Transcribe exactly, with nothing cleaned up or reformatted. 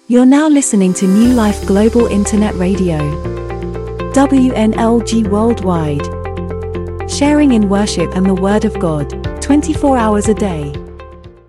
You're now listening to New Life Global Internet Radio, W N L G Worldwide, sharing in worship and the Word of God, twenty-four hours a day.